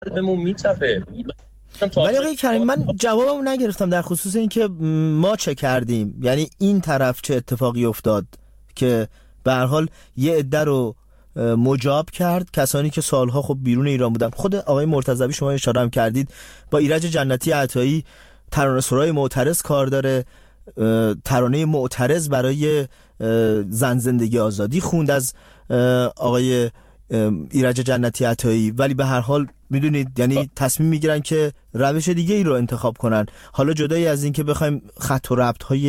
قلبمون میتپه. ولی آقای کریم من جوابمو نگرفتم در خصوص این که ما چه کردیم، یعنی این طرف چه اتفاقی افتاد که به هر حال یه عده رو مجاب کرد، کسانی که سالها خب بیرون ایران بودن. خود آقای مرتضوی شما اشاره هم کردید با ایرج جنتی عطایی ترانه سرای معترض کار داره، ترانه معترض برای زن زندگی آزادی خوند از آقای ایرج جنتی عطایی، ولی به هر حال میدونید یعنی تصمیم میگیرن که روش دیگه ای رو انتخاب کنن. حالا جدایی از این که بخوایم خط و ربط های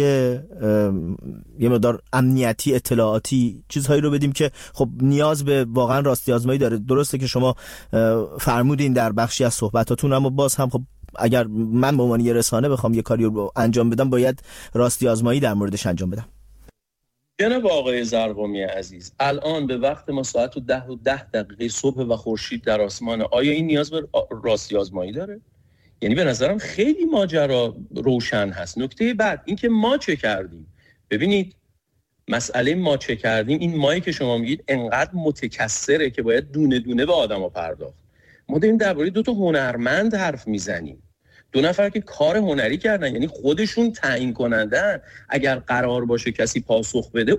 یه مقدار امنیتی اطلاعاتی چیزهایی رو بدیم که خب نیاز به واقعا راستی آزمایی داره. درسته که شما فرمودین در بخشی از صحبتاتون، اما باز هم خب اگر من به عنوان یه رسانه بخوام یه کاری رو انجام بدم باید راستی آزمایی در موردش انجام بدم. جناب آقای زرقمی عزیز، الان به وقت ما ساعت 10:10 صبح و خورشید در آسمان، آیا این نیاز به راستی آزمایی داره؟ یعنی به نظرم خیلی ماجرا روشن هست. نکته بعد این که ما چه کردیم. ببینید مسئله ما چه کردیم، این مایی که شما میگید انقدر متکثره که باید دونه دونه به آدم‌ها پرداخت. ما داریم درباره 2 تا هنرمند حرف میزنیم، 2 نفر که کار هنری کردن، یعنی خودشون تعیین کنندن. اگر قرار باشه کسی پاسخ بده،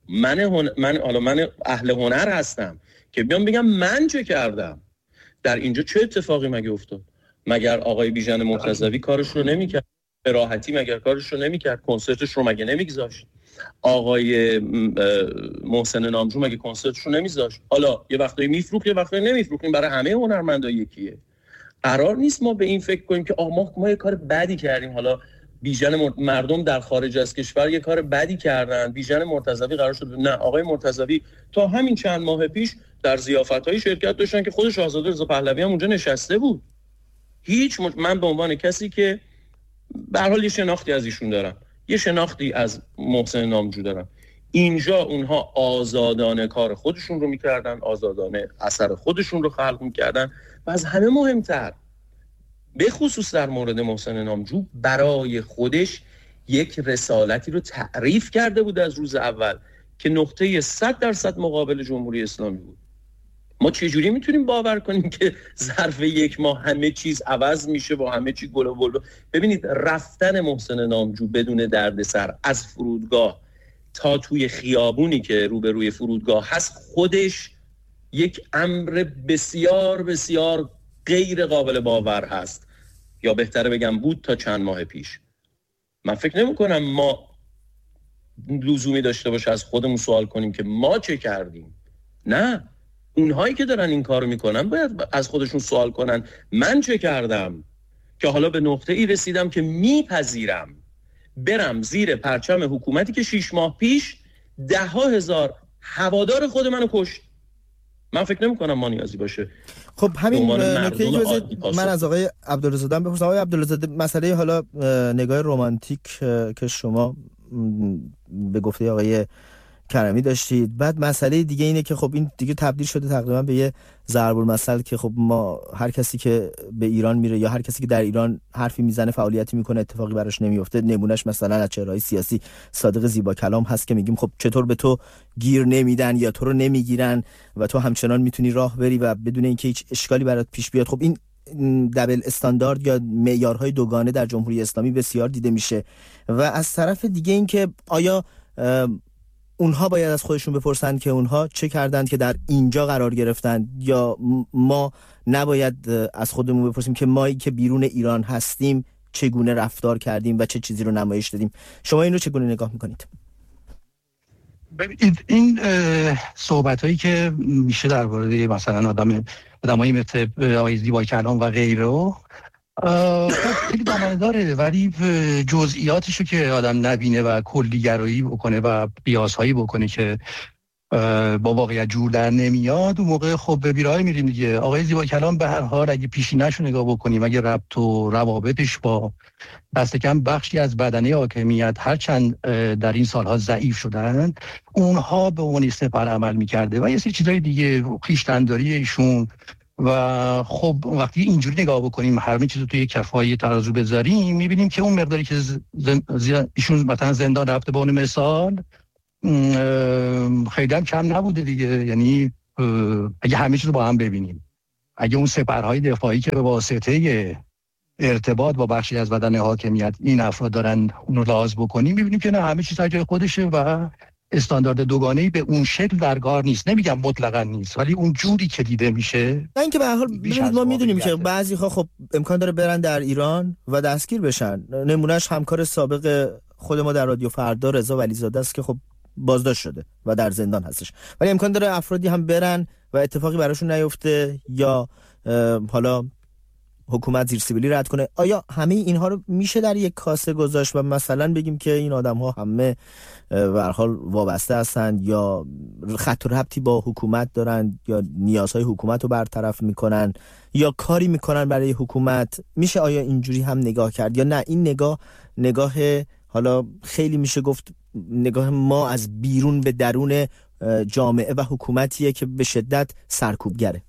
من اهل هنر هستم که بیام بگم من چه کردم. در اینجا چه اتفاقی مگه افتاد؟ مگر آقای بیژن مرتضوی کارش رو نمی‌کرد؟ به راحتی مگر کارش رو نمی‌کرد؟ کنسرتش رو مگه نمی‌گذاشت؟ آقای محسن نامجو مگه کنسرتش رو نمی‌ذاشت؟ حالا یه وقتایی میفروخت یه وقتایی نمیفروخت. این برای همه هنرمندا یکیه. قرار نیست ما به این فکر کنیم که ما یه کار بدی کردیم، حالا بیژن مردم در خارج از کشور یه کار بدی کردن، بیژن مرتضوی قرار شد. نه، آقای مرتضوی تا همین چند ماه پیش در ضیافت‌های شرکت داشتن که خود شاهزاده رضا پهلوی هم اونجا نشسته بود. من به عنوان کسی که به هر حال یه شناختی از ایشون دارم، یه شناختی از محسن نامجو دارم، اینجا اونها آزادانه کار خودشون رو میکردن، آزادانه اثر خودشون رو خلق میکردن و از همه مهمتر به خصوص در مورد محسن نامجو برای خودش یک رسالتی رو تعریف کرده بود از روز اول که نقطه 100% مقابل جمهوری اسلامی بود. ما چجوری میتونیم باور کنیم که ظرف 1 ماه همه چیز عوض میشه و همه چی گل و بلبل؟ ببینید رفتن محسن نامجو بدون دردسر از فرودگاه تا توی خیابونی که روبروی فرودگاه هست خودش یک امر بسیار بسیار غیر قابل باور هست، یا بهتره بگم بود تا چند ماه پیش. من فکر نمی کنم ما لزومی داشته باشه از خودمون سوال کنیم که ما چه کردیم. نه، اونهایی که دارن این کارو میکنن باید از خودشون سوال کنن من چه کردم که حالا به نقطه ای رسیدم که میپذیرم برم زیر پرچم حکومتی که 6 ماه پیش 10,000 هوادار خود منو کشت. من فکر نمی کنم ما نیازی باشه. خب همین نکته من از آقای عبدالرزاده بپرسم. آقای عبدالرزاده، مسئله حالا نگاه رمانتیک که شما به گفته آقای کرمی داشتید، بعد مسئله دیگه اینه که خب این دیگه تبدیل شده تقریبا به یه ضرب المثل که خب ما هر کسی که به ایران میره یا هر کسی که در ایران حرفی میزنه فعالیتی میکنه اتفاقی براش نمیفته. نمونهش مثلا از چهره‌های سیاسی صادق زیبا کلام هست که میگیم خب چطور به تو گیر نمیدن یا تو رو نمیگیرن و تو همچنان میتونی راه بری و بدون اینکه هیچ اشکالی برات پیش بیاد. خب این دبل استاندارد یا معیارهای دوگانه در جمهوری اسلامی بسیار دیده میشه. و از طرف دیگه این که آیا اونها باید از خودشون بپرسن که اونها چه کردند که در اینجا قرار گرفتن، یا ما نباید از خودمون بپرسیم که ما که بیرون ایران هستیم چگونه رفتار کردیم و چه چیزی رو نمایش دادیم. شما این رو چگونه نگاه میکنید؟ ببینید این صحبت هایی که میشه در مورد مثلا آدمایی مثل آقای زیبا کلام و غیره خیلی بامانه داره، ولی جزئیاتشو که آدم نبینه و کلیگرایی بکنه و قیاسهایی بکنه که با واقعیت جور در نمیاد، اون موقع خب به بیراه میریم دیگه. آقای زیبا کلام به هر حال اگه پیشینه‌شو نگاه بکنیم، اگه ربط و روابطش با دست کم بخشی از بدنه حاکمیت هرچند در این سالها ضعیف شدن، اونها به عنوان سپر عمل میکرده و یه سری چیزای دیگه، خویشتن‌داری ایشون. و خب وقتی اینجوری نگاه بکنیم، همه چیزو توی کفای ترازو بذاریم، میبینیم که اون مقداری که ایشون مثلا زندان رفته به اون مثال خیلی هم کم نبوده دیگه. یعنی اگه همه چیزو با هم ببینیم، اگه اون سپرهای دفاعی که به واسطه ارتباط با بخشی از بدن حاکمیت این افراد دارن اون رو لحاظ بکنیم، می‌بینیم که نه، همه چیز جای خودشه و استاندارد دوگانه‌ای به اون شکل در کار نیست. نمیگم مطلقاً نیست، ولی اون جوری که دیده میشه، نه اینکه به هر حال ما میدونیم که بعضی‌ها خب امکان داره برن در ایران و دستگیر بشن. نمونهش همکار سابق خود ما در رادیو فردا رضا ولیزاده است که خب بازداشت شده و در زندان هستش، ولی امکان داره افرادی هم برن و اتفاقی براشون نیفته یا حالا حکومت زیر سیبیلی رد کنه. آیا همه اینها رو میشه در یک کاسه گذاشت و مثلا بگیم که این آدم‌ها همه به هر حال وابسته هستند یا خط و ربطی با حکومت دارن یا نیازهای حکومت رو برطرف میکنن یا کاری میکنن برای حکومت؟ میشه آیا اینجوری هم نگاه کرد یا نه این نگاه حالا خیلی میشه گفت نگاه ما از بیرون به درون جامعه و حکومتیه که به شدت سرکوبگره؟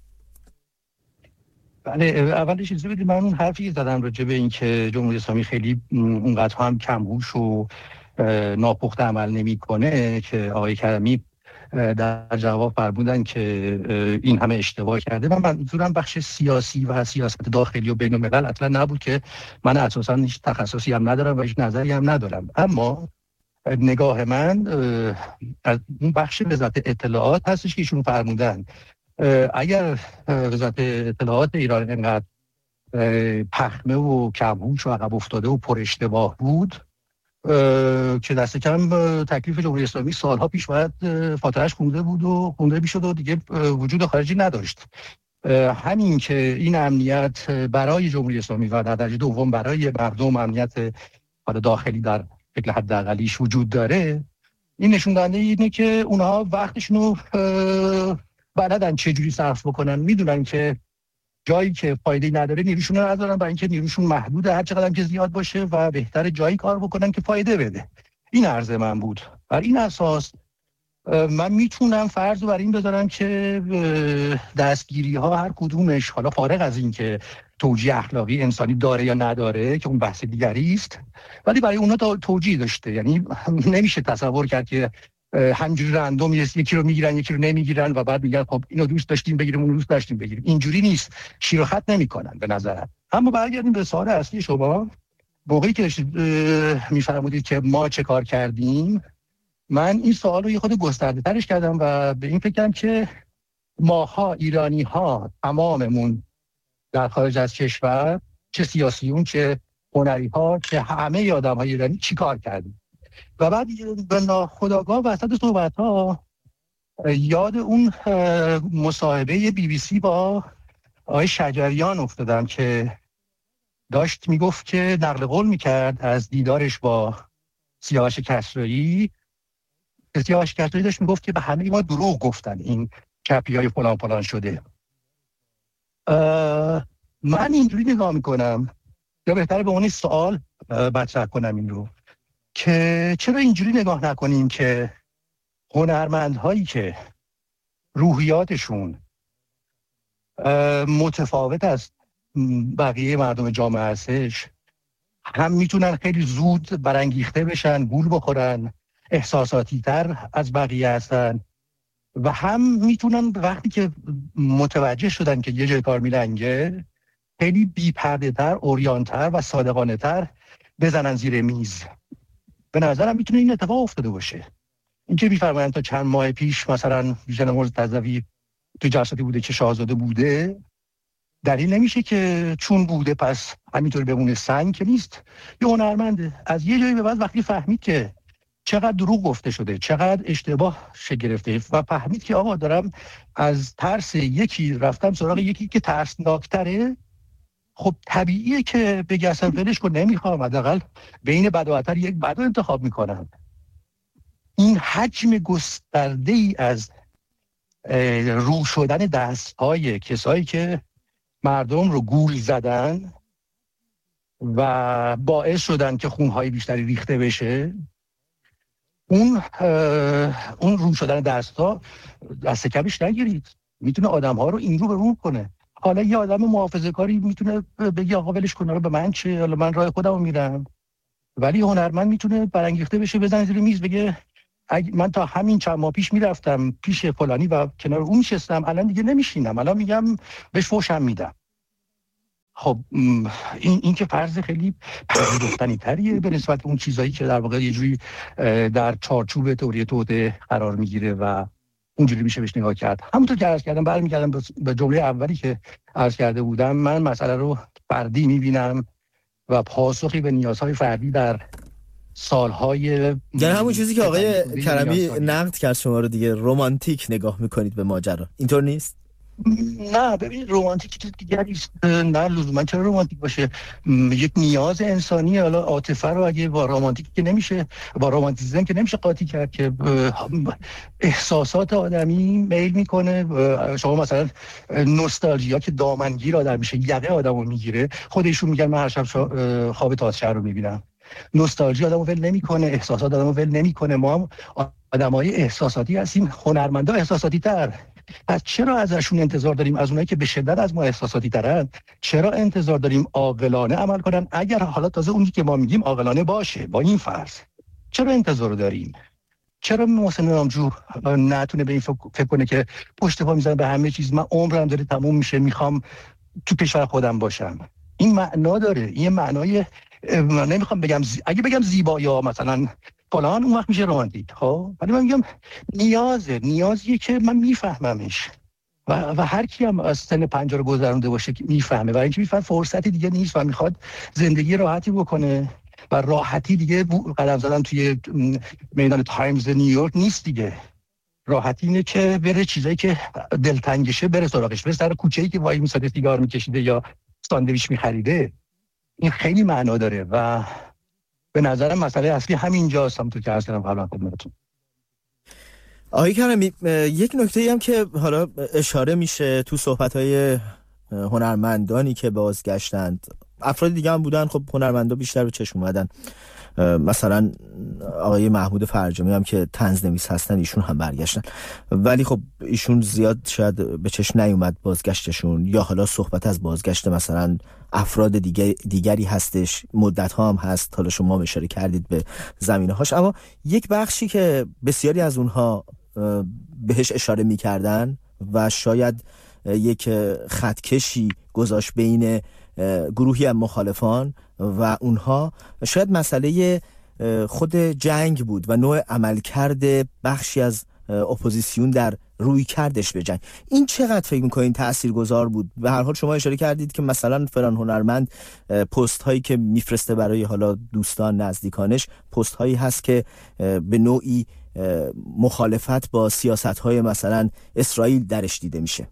بله، اولش چیزی بدید من اون حرفی زدم راجع به این که جمهوری اسلامی خیلی اونقدر هم کم‌هوش و ناپخته عمل نمی‌کنه که آقای کرمی در جواب فرمودن که این همه اشتباه کرده. من منظورم بخش سیاسی و سیاست داخلی و بین الملل اصلا نبود که من اساسا هیچ تخصصی هم ندارم و هیچ نظری هم ندارم، اما نگاه من از اون بخش وزارت اطلاعات هستش که ایشون فرمودن اگر وزارت اطلاعات ایران اینقدر پخمه و کم‌هوش و عقب افتاده و پر اشتباه بود که دست کم تکلیف جمهوری اسلامی سالها پیش باید فاتحه‌اش خونده میشد و دیگه وجود خارجی نداشت. همین که این امنیت برای جمهوری اسلامی و در درجه دوم برای مردم امنیت داخلی در شکل حداقلیش وجود داره، این نشون دهنده اینه که اونها وقتشونو بلدن چه جوری صرف بکنن، میدونن که جایی که فایده نداره نیروشون رو ندارن، برای اینکه نیروشون محدوده، هر چقدر که زیاد باشه و بهتره جایی کار بکنن که فایده بده. این عرض من بود. بر این اساس من میتونم فرض رو بر این بذارم که دستگیری ها هر کدومش، حالا فارغ از این که توجیه اخلاقی انسانی داره یا نداره که اون بحث دیگری است، ولی برای اونا توجیه داشته. یعنی نمیشه تصور کرد که همینجوری رندوم یکی رو میگیرن یکی رو نمیگیرن و بعد میگن خب اینو دوست داشتیم بگیریم اونو دوست داشتیم بگیریم. اینجوری نیست، شیر و خط نمیکنن به نظرم. اما برگردیم به سوال اصلی شما، موقعی که میفرمودید که ما چه کار کردیم، من این سوال رو یه خود گسترده ترش کردم و به این فکر کردم که ماها ایرانی ها تماممون در خارج از کشور، چه سیاسیون چه هنری ها چه همه آدم های ایرانی چی کار کردیم. و بعد به ناخودآگاه وسط صحبت ها یاد اون مصاحبه BBC با آقای شجریان افتادم که داشت میگفت که نقل قول میکرد از دیدارش با سیاوش کسرایی. سیاوش کسرایی داشت میگفت که به همه ما دروغ گفتن، این چپی های فلان فلان شده. من اینجوری نگاه میکنم، یا بهتره به اون سوال مطرح کنم این رو که چرا اینجوری نگاه نکنیم که هنرمندهایی که روحیاتشون متفاوت از بقیه مردم جامعه هستش، هم میتونن خیلی زود برانگیخته بشن، گول بخورن، احساساتی تر از بقیه هستن، و هم میتونن وقتی که متوجه شدن که یه جای کار میلنگه خیلی بی‌پرده تر، عریان تر و صادقانه تر بزنن زیر میز. به نظرم میتونه این اتفاق افتاده باشه. این که میفرمایند تا چند ماه پیش مثلا جناب مرتضوی تو جلساتی بوده که شاهزاده بوده، دلیل نمیشه که چون بوده پس همینطوری بمونه. سنگ که نیست. یه هنرمنده از یه جایی به بعد وقتی فهمید که چقدر دروغ گفته شده، چقدر اشتباه شکل گرفته و فهمید که آقا دارم از ترس یکی رفتم سراغ یکی که ترسناکتره، خب طبیعیه که بگه اصلا ولش کن نمیخوام، حداقل بین بد و بدتر یک بد رو انتخاب میکنم. این حجم گسترده ای از رو شدن دستهای کسایی که مردم رو گول زدن و باعث شدن که خونهای بیشتری ریخته بشه، اون رو شدن دستها دست کمش نگیرید، میتونه آدم‌ها رو این رو به رو کنه. حالا یه آدم محافظه‌کاری میتونه بگه آقا ولش کن، به من چه، حالا من راه خودمو میرم، ولی هنرمند میتونه برانگیخته بشه، بزنه زیر میز بگه من تا همین چند ماه پیش میرفتم پیش فلانی و کنار اون نشستم، الان دیگه نمیشینم، الان میگم بهش فوشم میدم. خب این که فرض خیلی پذیرفتنی تریه به نسبت اون چیزایی که در واقع یه جوری در چارچوب تئوری توطئه قرار میگیره و اونجوری میشه بهش نگاه کرد. همونطور که عرض کردم، برمیگردم به جمله اولی که عرض کرده بودم، من مسئله رو فردی میبینم و پاسخی به نیازهای فردی در سالهای، یعنی همون چیزی که آقای کرمی نقد کرد شما رو دیگه، رمانتیک نگاه میکنید به ماجرا، اینطور نیست؟ نه ببین، رمانتیک دیگری است. نه لزوما چرا رمانتیک باشه؟ یک نیاز انسانی. حالا عاطفه رو اگه با رمانتیک که نمیشه، با رمانتیسم که نمیشه قاطی کرد، که احساسات آدمی میل میکنه. شما مثلا نوستالژیا که دامنگیر آدم میشه، یقه آدمو میگیره، خودشون میگن من هر شب خواب تئاتر رو میبینم. نوستالژی آدمو ول نمیکنه، احساسات آدمو ول نمیکنه. ما هم آدمای احساساتی هستیم، هنرمندا احساساتی تر. پس چرا ازشون انتظار داریم، از اونایی که به شدت از ما احساساتی ترن، چرا انتظار داریم عاقلانه عمل کنن؟ اگر حالا تازه اونی که ما میگیم عاقلانه باشه با این فرض، چرا انتظار داریم؟ چرا محسن نامجو نتونه به این فکر کنه که پشت پا میزنه به همه چیز، من عمرم داره تموم میشه، میخوام تو کشور خودم باشم؟ این معنا داره، این معنای، نمیخوام بگم اگه بگم زیبا یا مثلا فلان اون وقت میشه رمانتیک. خب ولی من میگم نیازیه که من میفهممش و هر کی هم از سن 50 رو گذرونده باشه که میفهمه و اینکه میفهمه فرصتی دیگه نیست و میخواد زندگی راحتی بکنه و راحتی دیگه قدم زدن توی میدان تایمز نیویورک نیست دیگه. راحتی اینه که بره چیزایی که دلتنگشه بره سراغش، بره سر کوچه‌ای که وای میساده سیگار میکشیده یا ساندویچ میخریده. این خیلی معنا داره و به نظرم مسئله اصلی همینجاست، همونطور که عرض کردم قبلا خدمتتون. آقای کرمی، یک نکته‌ای هم که حالا اشاره میشه تو صحبت‌های هنرمندانی که بازگشتند، افراد دیگه هم بودن، خب هنرمندا بیشتر به چشم اومدن، مثلا آقای محمود فرجامی هم که طنزنویس هستن، ایشون هم برگشتن، ولی خب ایشون زیاد شاید به چشم نیومد بازگشتشون، یا حالا صحبت از بازگشت مثلا افراد دیگری هستش، مدت‌ها هم هست، حالا شما اشاره کردید به زمینه‌هاش، اما یک بخشی که بسیاری از اونها بهش اشاره می‌کردن و شاید یک خطکشی گذاشت بین گروهی از مخالفان و اونها، شاید مسئله خود جنگ بود و نوع عملکرد بخشی از اپوزیسیون در روی کردش به جنگ. این چقدر فکر میکنین تاثیرگذار بود؟ به هر حال شما اشاره کردید که مثلا فلان هنرمند پست هایی که میفرسته برای حالا دوستان نزدیکانش، پست هایی هست که به نوعی مخالفت با سیاست های مثلا اسرائیل درش دیده میشه.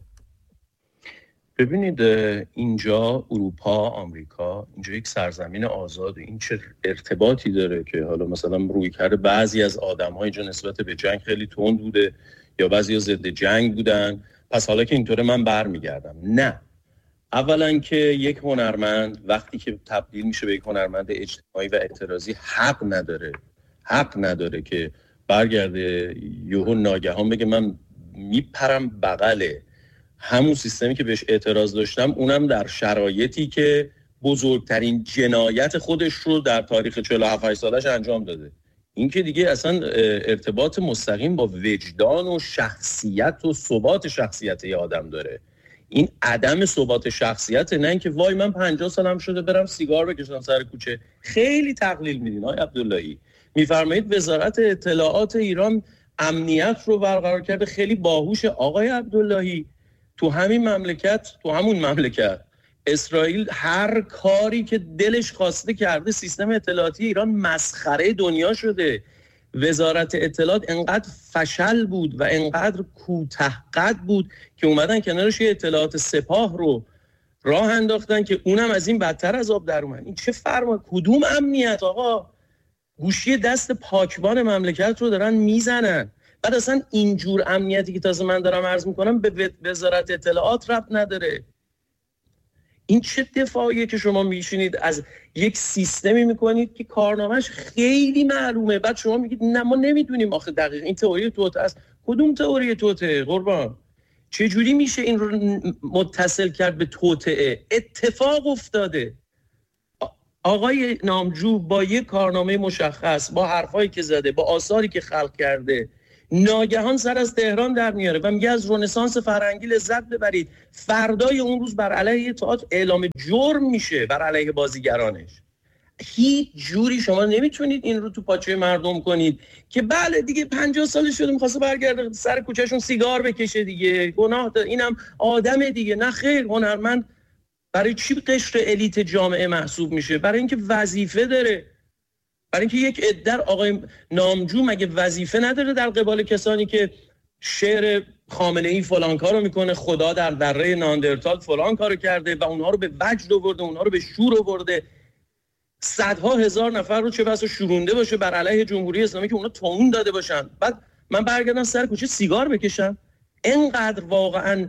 ببینید اینجا اروپا، آمریکا، اینجا یک سرزمین آزاده. این چه ارتباطی داره که حالا مثلا رویکرد بعضی از آدم‌ها اینجا نسبت به جنگ خیلی تند بوده یا بعضیا ضد جنگ بودن، پس حالا که اینطوره من برمیگردم؟ نه. اولا که یک هنرمند وقتی که تبدیل میشه به یک هنرمند اجتماعی و اعتراضی حق نداره که برگرده یهو ناگهان بگه من میپرم بغله همون سیستمی که بهش اعتراض داشتم، اونم در شرایطی که بزرگترین جنایت خودش رو در تاریخ 47 سالش انجام داده. این که دیگه اصلا ارتباط مستقیم با وجدان و شخصیت و ثبات شخصیت یه آدم داره. این عدم ثبات شخصیت، نه اینکه وای من 50 سالم شده برم سیگار بکشم سر کوچه. خیلی تقلیل میدین آقای عبداللهی. میفرمایید وزارت اطلاعات ایران امنیت رو برقرار کرده، خیلی باهوشه. آقای عبداللهی تو همون مملکت اسرائیل هر کاری که دلش خواسته کرده. سیستم اطلاعاتی ایران مسخره دنیا شده. وزارت اطلاعات انقدر فشل بود و انقدر کوتاه‌قد بود که اومدن کنارش یه اطلاعات سپاه رو راه انداختن که اونم از این بدتر از آب در اومد. این چه کدوم امنیت آقا؟ گوشی دست پاکبان مملکت رو دارن میزنن. بعد اصلا اینجور امنیتی که تازه من دارم عرض میکنم به وزارت اطلاعات ربط نداره. این چه دفاعیه که شما میشینید از یک سیستمی میکنید که کارنامهش خیلی معلومه، بعد شما میگید نه ما نمیدونیم آخه دقیق این تئوری توطئه است. کدوم تئوری توطئه قربان؟ چه جوری میشه این رو متصل کرد به توطئه؟ اتفاق افتاده. آقای نامجو با یک کارنامه مشخص، با حرفایی که زده، با آثاری که خلق کرده، ناگهان سر از تهران در میاره و میگه از رنسانس فرهنگی لذت ببرید. فردای اون روز بر علیه تئاتر اعلام جرم میشه، بر علیه بازیگرانش. هیچ جوری شما نمیتونید این رو تو پاچه مردم کنید که بله دیگه 50 سال شده می‌خواسته برگرده سر کوچهشون سیگار بکشه دیگه، گناه داره، اینم آدمه دیگه. نه خیر، هنرمند برای چی قشر الیت جامعه محسوب میشه؟ برای اینکه وظیفه داره. برای اینکه یک عده آقای نامجو مگه وظیفه نداره در قبال کسانی که شعر خامنه‌ای فلان کارو میکنه، خدا در دره ناندرتال فلان کارو کرده و اونها رو به وجد آورده، اونها رو به شور آورده، صدها هزار نفر رو چه بسا شورونده باشه بر علیه جمهوری اسلامی که اونا توهین داده باشن، بعد من برگردم سر کوچه سیگار بکشم؟ اینقدر واقعا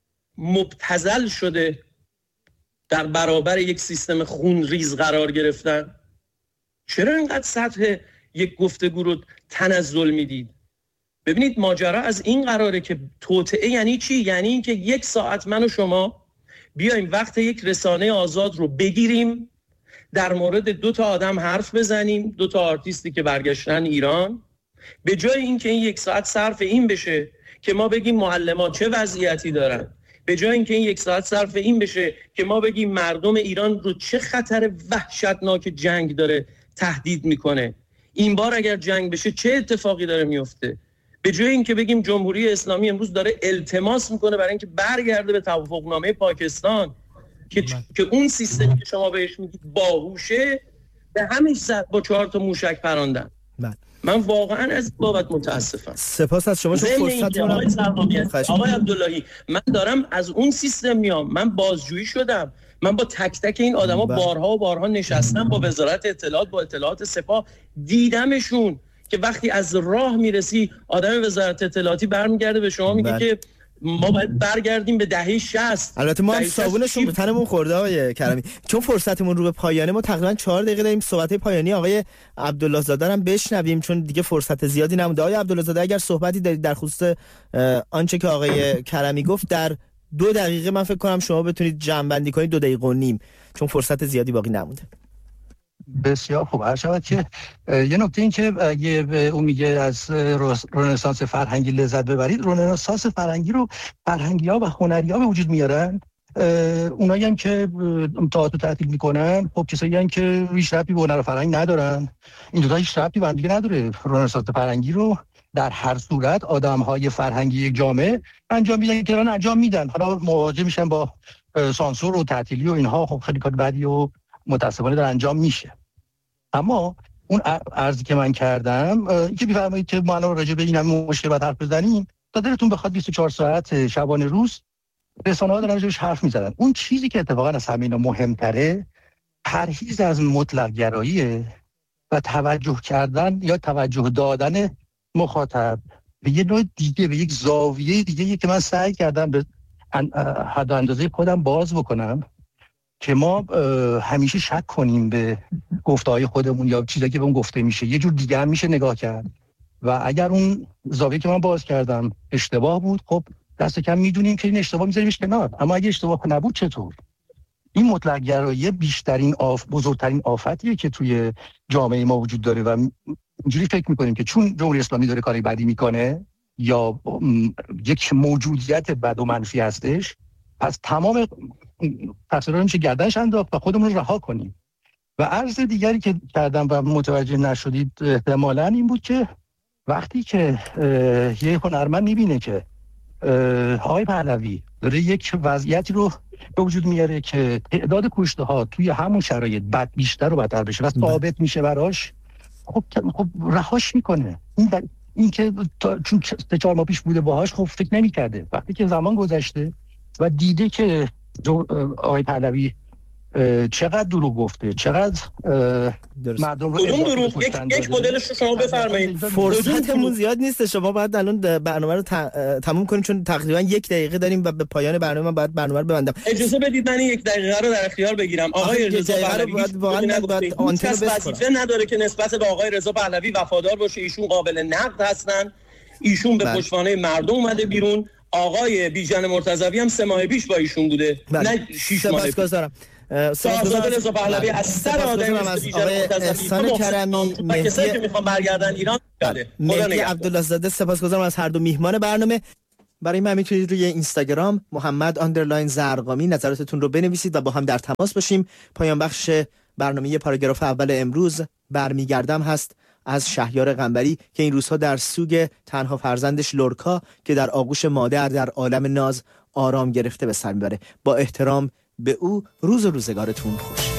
مبتذل شده در برابر یک سیستم خونریز قرار گرفتن؟ چرا اینقدر سطح یک گفتگو رو تنزل میدید؟ ببینید ماجرا از این قراره که توطئه یعنی چی؟ یعنی این که یک ساعت من و شما بیایم وقت یک رسانه آزاد رو بگیریم، در مورد 2 آدم حرف بزنیم، 2 آرتیستی که برگشتن ایران، به جای اینکه این 1 ساعت صرف این بشه که ما بگیم معلمان چه وضعیتی دارن، به جای اینکه این 1 ساعت صرف این بشه که ما بگیم مردم ایران رو چه خطر وحشتناک جنگ داره تهدید میکنه، این بار اگر جنگ بشه چه اتفاقی داره میفته، به جای اینکه بگیم جمهوری اسلامی امروز داره التماس میکنه برای اینکه برگرده به توافقنامه پاکستان که اون سیستمی که شما بهش میگید باهوشه، به همین زد با 4 موشک پراندن. من واقعا از بابت متاسفم. سپاس از شما. آقای عبداللهی، من دارم از اون سیستم میام، من بازجویی شدم، من با تک تک این آدما بارها و بارها نشستم، با وزارت اطلاعات، با اطلاعات سپاه دیدمشون که وقتی از راه میرسی آدم وزارت اطلاعاتی برمیگرده به شما میگه که ما باید برگردیم به دهه 60. البته ما صابونشون به تنمون خورده آقای کرمی. چون فرصتمون رو به پایانه، ما تقریبا 4 دقیقه داریم صحبت پایانی آقای عبدالله زاده هم بشنویم چون دیگه فرصت زیادی نمونده. آقای عبدالله زاده اگر صحبتی دارید در خصوص آنچه که آقای کرمی گفت در 2 دقیقه من فکر کنم شما بتونید جمع‌بندی کنید، 2 دقیقه و نیم، چون فرصت زیادی باقی نمونده. بسیار خوب. هر شود که یه نکته این که اگه اون میگه از رنسانس فرهنگی لذت ببرید، رنسانس فرهنگی رو فرهنگی‌ها و هنری‌ها به وجود میارن. اونایی هم که تئاتر تعطیل میکنن، خب کسایی هم که هیچ ربطی به هنر و فرهنگ ندارن. این دو تا هیچ ربطی به هم دیگه نداره. رنسانس فرهنگی رو در هر صورت آدم‌های فرهنگی یک جامعه انجام میدن که الان انجام میدن. حالا مواجه میشن با سانسور و تعطیلی و اینها، خب خیلی کار بدی و متاسفانه در انجام میشه. اما اون عرضی که من کردم، اینکه می‌فرمایید که ما الان راجع به این همه مشکل بعد حرف بزنیم، تا دلتون بخواد 24 ساعت شبانه روز رسانه‌ها دارن راجعش حرف میزنن. اون چیزی که اتفاقا از همه اینا مهمتره، پرهیز از مطلق گراییه و توجه کردن یا توجه دادن مخاطب به یه نوع دیگه، به یک زاویه دیگه که من سعی کردم به حد و اندازه خودم باز بکنم که ما همیشه شک کنیم به گفته‌های خودمون یا چیزایی که به اون گفته میشه. یه جور دیگه هم میشه نگاه کرد و اگر اون زاویه که من باز کردم اشتباه بود، خب دست کم میدونیم که این اشتباه میذاریمش کنار. اما اگه اشتباه نبود چطور؟ این مطلق گرایی بزرگترین آفتیه که توی جامعه ما وجود داره و اینجوری فکر میکنیم که چون جمهوری اسلامی داره کاری بدی میکنه یا یک موجودیت بد و منفی هستش، پس تمام تقصیرها رو میشه گردنش انداخت و خودمون رو رها کنیم. و عرض دیگری که کردم و متوجه نشدید احتمالاً این بود که وقتی که یه هنرمند میبینه که آقای پهلوی داره یک وضعیتی رو به وجود میاره که تعداد کشته ها توی همون شرایط بد بیشتر و بدتر بشه و ثابت میشه براش، خب رهاش میکنه. این که چون 3-4 ماه پیش بوده باهاش، خب فکر نمی‌کرده. وقتی که زمان گذشته و دیده که آقای پهلوی چقدر دروغ گفته، چقدر مردم رو دروغ، یک مدلش رو شما بفرمایید. فرصتمون زیاد نیست، شما باید الان برنامه رو تموم کنیم چون تقریبا 1 دقیقه داریم و به پایان برنامه من باید برنامه رو ببندم. اجازه بدید من 1 دقیقه رو در اختیار بگیرم. آقای رضا پهلوی واقعا وظیفه نداره که نسبت به آقای رضا پهلوی وفادار باشه. ایشون قابل نقد هستن، ایشون به پشتوانه مردم اومده بیرون. آقای بیژن مرتضوی هم 3 ماه پیش با ایشون بوده، نه 6 ماه پیش. سپاسگزارم رضا پهلوی از سر آقای احسان کرمی، کسایی که میخوان برگردن ایران. مهدی عبدالله زاده، سپاسگزارم از هر دو میهمان برنامه. برای من میتونید روی اینستاگرام محمد_زرقامی نظراتتون رو بنویسید و با هم در تماس باشیم. پایان بخش برنامه پاراگراف اول امروز برمیگردم هست از شهریار قنبری که این روزها در سوگ تنها فرزندش لورکا که در آغوش مادر در عالم ناز آرام گرفته به سر میبره. با احترام به او، روز و روزگارتون خوش.